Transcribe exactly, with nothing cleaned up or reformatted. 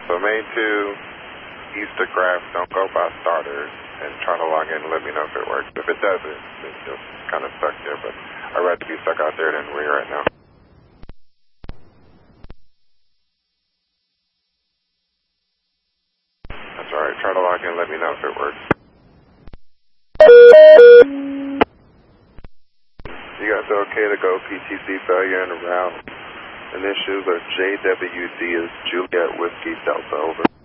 So main two, east of Graph, don't go by starters, and try to log in and let me know if it works. If it doesn't, then you're kind of stuck there, but I'd rather be stuck out there than we're right now. That's alright, try to log in and let me know if it works. You guys are okay to go P T C failure and around. Initials are J W D is Juliet Whiskey Delta, over.